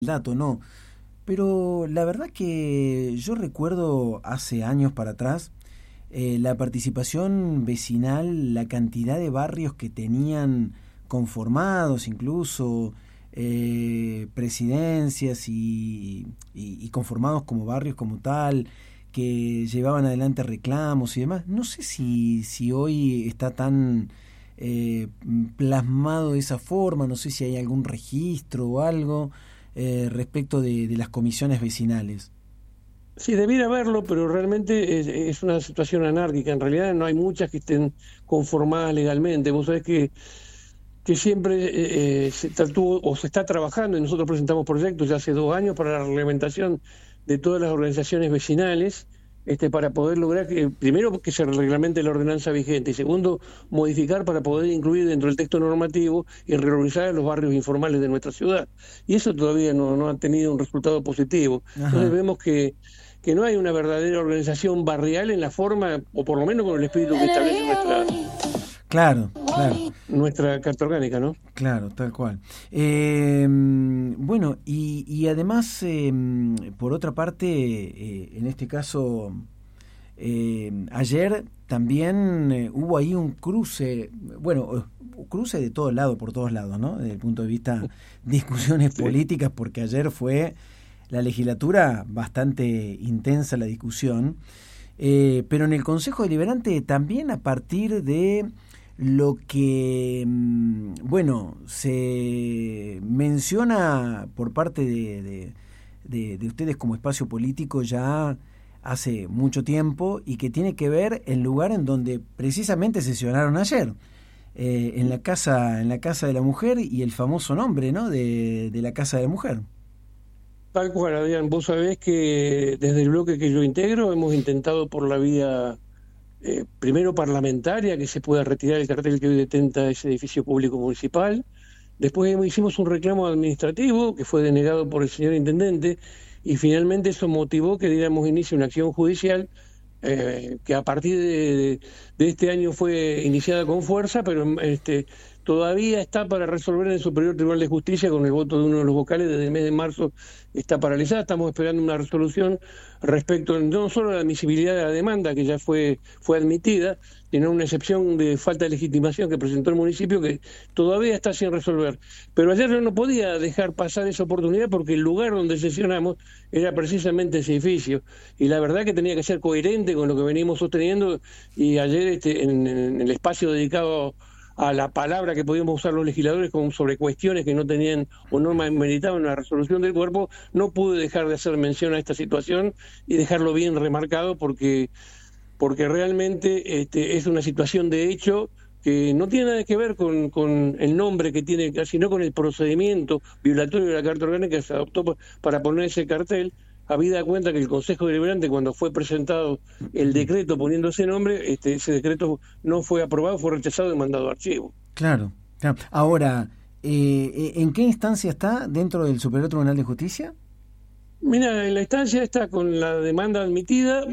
dato, no. Pero la verdad que yo recuerdo hace años para atrás la participación vecinal, la cantidad de barrios que tenían conformados, incluso presidencias y conformados como barrios como tal, que llevaban adelante reclamos y demás. No sé si hoy está tan eh, plasmado de esa forma, no sé si hay algún registro o algo respecto de las comisiones vecinales. Sí, debiera haberlo, pero realmente es una situación anárquica. En realidad no hay muchas que estén conformadas legalmente. Vos sabés que siempre se trató o se está trabajando, y nosotros presentamos proyectos ya hace 2 años para la reglamentación de todas las organizaciones vecinales, para poder lograr que, primero, que se reglamente la ordenanza vigente, y segundo, modificar para poder incluir dentro del texto normativo y reorganizar a los barrios informales de nuestra ciudad. Y eso todavía no ha tenido un resultado positivo. Entonces Ajá. vemos que no hay una verdadera organización barrial en la forma, o por lo menos con el espíritu que establece Claro, claro, nuestra carta orgánica, ¿no? claro, tal cual. Bueno, y además, por otra parte, en este caso, ayer también hubo ahí un cruce, bueno, cruce de todo lado, por todos lados, ¿no? Desde el punto de vista discusiones Sí. políticas, porque ayer fue la legislatura bastante intensa la discusión, pero en el Consejo Deliberante también a partir de lo que, bueno, se menciona por parte de ustedes como espacio político ya hace mucho tiempo y que tiene que ver el lugar en donde precisamente sesionaron ayer, en la Casa de la Mujer y el famoso nombre, ¿no? De la Casa de la Mujer. Tal cual, Adrián. Vos sabés que desde el bloque que yo integro hemos intentado por la vía, primero parlamentaria, que se pueda retirar el cartel que hoy detenta ese edificio público municipal. Después hicimos un reclamo administrativo que fue denegado por el señor intendente, y finalmente eso motivó que diéramos inicio a una acción judicial, que a partir de este año fue iniciada con fuerza, pero todavía está para resolver en el Superior Tribunal de Justicia con el voto de uno de los vocales. Desde el mes de marzo está paralizada. Estamos esperando una resolución respecto no solo a la admisibilidad de la demanda, que ya fue admitida, sino una excepción de falta de legitimación que presentó el municipio, que todavía está sin resolver. Pero ayer yo no podía dejar pasar esa oportunidad, porque el lugar donde sesionamos era precisamente ese edificio, y la verdad que tenía que ser coherente con lo que venimos sosteniendo. Y ayer, en el espacio dedicado a la palabra que podíamos usar los legisladores sobre cuestiones que no tenían o no meritaban una resolución del cuerpo, no pude dejar de hacer mención a esta situación y dejarlo bien remarcado, porque realmente es una situación de hecho que no tiene nada que ver con el nombre que tiene, sino con el procedimiento violatorio de la Carta Orgánica que se adoptó para poner ese cartel, habida cuenta que el Consejo Deliberante, cuando fue presentado el decreto poniendo ese nombre, ese decreto no fue aprobado, fue rechazado y mandado a archivo. Claro, claro. Ahora, ¿en qué instancia está dentro del Superior Tribunal de Justicia? Mira, en la instancia está con la demanda admitida,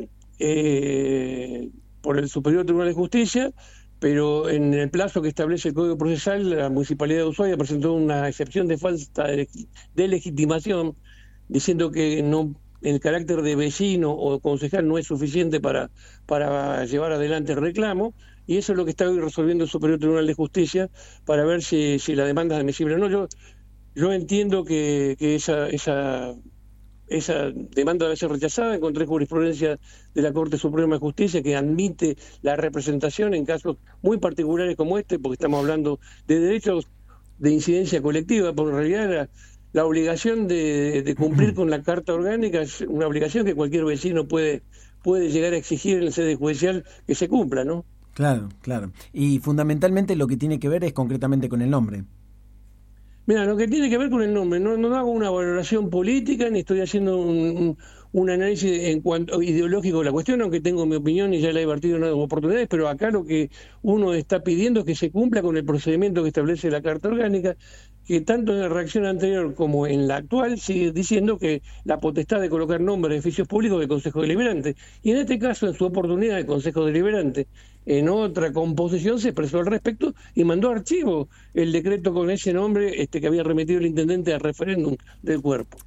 eh, por el Superior Tribunal de Justicia, pero en el plazo que establece el Código Procesal, la Municipalidad de Ushuaia presentó una excepción de falta de legitimación, diciendo que no, el carácter de vecino o concejal no es suficiente para llevar adelante el reclamo, y eso es lo que está hoy resolviendo el Superior Tribunal de Justicia para ver si la demanda es admisible o no. Yo entiendo que esa demanda debe ser rechazada. Encontré jurisprudencia de la Corte Suprema de Justicia que admite la representación en casos muy particulares como este, porque estamos hablando de derechos de incidencia colectiva, porque en realidad la obligación de cumplir con la Carta Orgánica es una obligación que cualquier vecino puede llegar a exigir en la sede judicial que se cumpla, ¿no? Claro, claro. Y fundamentalmente lo que tiene que ver es concretamente con el nombre. Mira, lo que tiene que ver con el nombre, no hago una valoración política ni estoy haciendo un análisis en cuanto ideológico de la cuestión, aunque tengo mi opinión y ya la he vertido en otras oportunidades, pero acá lo que uno está pidiendo es que se cumpla con el procedimiento que establece la Carta Orgánica, que tanto en la reacción anterior como en la actual sigue diciendo que la potestad de colocar nombres de edificios públicos del Consejo Deliberante. Y en este caso, en su oportunidad, el Consejo Deliberante, en otra composición, se expresó al respecto y mandó a archivo el decreto con ese nombre que había remitido el intendente al referéndum del cuerpo.